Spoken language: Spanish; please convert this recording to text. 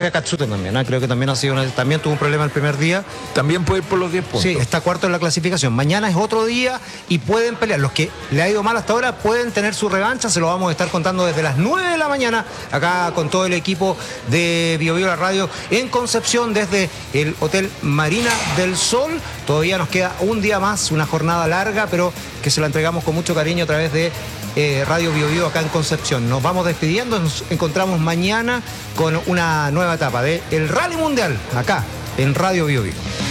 Katsuta también, ¿eh? Creo que también ha sido también tuvo un problema el primer día. También puede ir por los 10 puntos. Sí, está cuarto en la clasificación. Mañana es otro día y pueden pelear. Los que le ha ido mal hasta ahora pueden tener su revancha. Se lo vamos a estar contando desde las 9 de la mañana, acá con todo el equipo de Bio Bio la Radio en Concepción, desde el Hotel Marina del Sol. Todavía nos queda un día más, una jornada larga, pero que se la entregamos con mucho cariño a través de Radio Bio Bio acá en Concepción. Nos vamos despidiendo, nos encontramos mañana con una nueva etapa del Rally Mundial acá en Radio Bio Bio.